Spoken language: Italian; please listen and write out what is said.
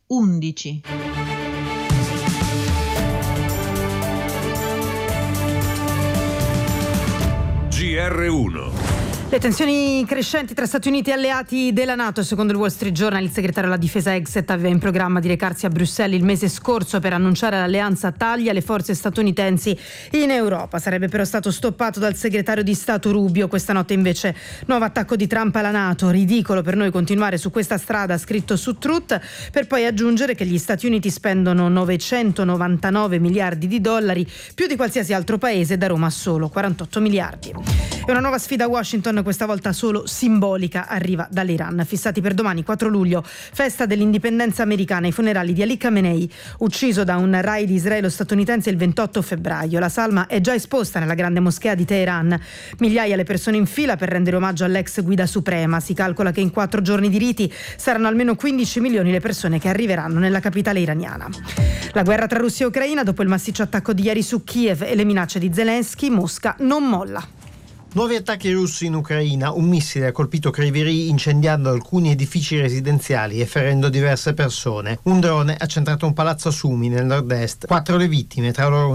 11. GR1. Le tensioni crescenti tra Stati Uniti e alleati della NATO. Secondo il Wall Street Journal, il segretario alla difesa Hegseth aveva in programma di recarsi a Bruxelles il mese scorso per annunciare l'alleanza taglia le forze statunitensi in Europa. Sarebbe però stato stoppato dal segretario di Stato Rubio. Questa notte invece nuovo attacco di Trump alla NATO. Ridicolo per noi continuare su questa strada, ha scritto su Truth, per poi aggiungere che gli Stati Uniti spendono 999 miliardi di dollari, più di qualsiasi altro paese, da Roma solo 48 miliardi. E una nuova sfida a Washington, questa volta solo simbolica, arriva dall'Iran. Fissati per domani 4 luglio, festa dell'indipendenza americana, i funerali di Ali Khamenei, ucciso da un raid israelo-statunitense il 28 febbraio. La salma è già esposta nella grande moschea di Teheran. Migliaia le persone in fila per rendere omaggio all'ex guida suprema. Si calcola che in 4 giorni di riti saranno almeno 15 milioni le persone che arriveranno nella capitale iraniana. La guerra tra Russia e Ucraina, dopo il massiccio attacco di ieri su Kiev e le minacce di Zelensky, Mosca non molla. Nuovi attacchi russi in Ucraina. Un missile ha colpito Kryvyi incendiando alcuni edifici residenziali e ferendo diverse persone. Un drone ha centrato un palazzo a Sumi nel nord-est. 4 le vittime, tra loro